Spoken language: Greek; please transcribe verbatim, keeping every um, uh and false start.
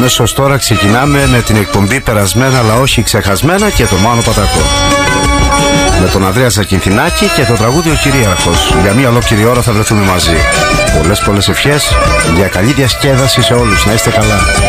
Αμέσως τώρα ξεκινάμε με την εκπομπή Περασμένα αλλά όχι ξεχασμένα και τον Μάνο Πατακό. Με τον Ανδρέα Ζακυνθινάκη και το τραγούδι Ο Κυρίαρχος. Για μία ολόκληρη ώρα θα βρεθούμε μαζί. Πολλές πολλές ευχές για καλή διασκέδαση σε όλους. Να είστε καλά.